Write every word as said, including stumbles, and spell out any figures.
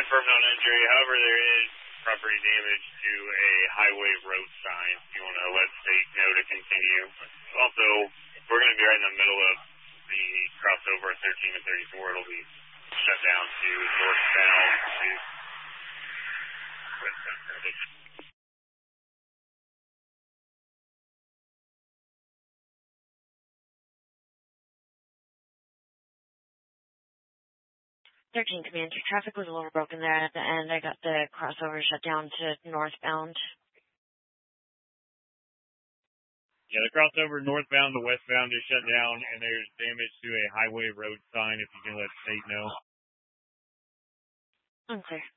confirmed no injury. However, there is property damage to a highway road sign. If you want to let state know to continue. Also, we're going to be right in the middle of the crossover at thirteen and thirty-four. It'll be shut down to northbound to westbound traffic. thirteen Command, your traffic was a little broken there at the end. I got the crossover shut down to northbound. Yeah, the crossover northbound to westbound is shut down, and there's damage to a highway road sign if you can let state know. Okay.